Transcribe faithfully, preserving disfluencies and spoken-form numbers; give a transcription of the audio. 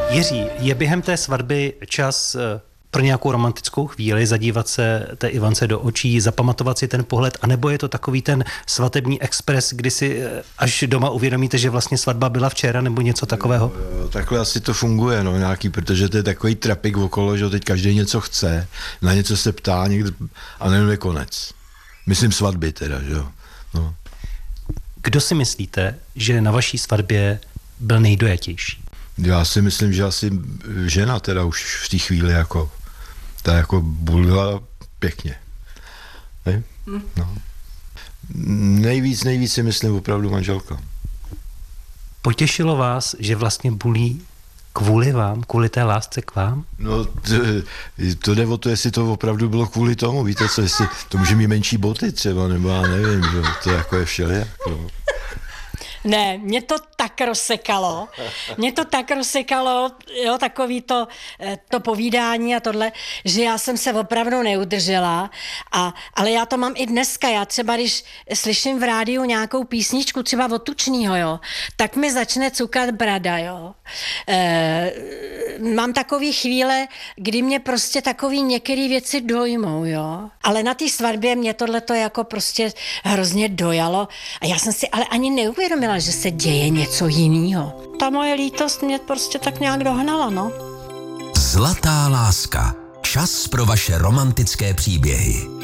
Jiří, je během té svatby čas pro nějakou romantickou chvíli zadívat se té Ivance do očí, zapamatovat si ten pohled, anebo je to takový ten svatební expres, kdy si až doma uvědomíte, že vlastně svatba byla včera, nebo něco takového? Jo, jo, takhle asi to funguje, no, nějaký, protože to je takový trapik okolo, že teď každý něco chce, na něco se ptá někde, a nevím, je konec. Myslím svatby teda, že jo. No. Kdo si myslíte, že na vaší svatbě byl nejdojatější? Já si myslím, že asi žena teda už v té chvíli jako, ta jako bulila pěkně. Ne? No. Nejvíc, nejvíc si myslím opravdu manželka. Potěšilo vás, že vlastně bulí kvůli vám, kvůli té lásce k vám? No, to, to jde o to, jestli to opravdu bylo kvůli tomu, víte co, jestli to může mít menší boty třeba, nebo já nevím, že to jako je všelijak. No. Ne, mě to tak rozsekalo, mě to tak rozsekalo, jo, takový to, to povídání a tohle, že já jsem se opravdu neudržela, a, ale já to mám i dneska, já třeba, když slyším v rádiu nějakou písničku, třeba od Tučnýho, jo, tak mi začne cukat brada, jo. E, mám takový chvíle, kdy mě prostě takový některé věci dojmou, jo, ale na té svatbě mě tohleto jako prostě hrozně dojalo a já jsem si ale ani neuvědomila, že se děje něco jiného. Ta moje lítost mě prostě tak nějak dohnala, no. Zlatá láska. Čas pro vaše romantické příběhy.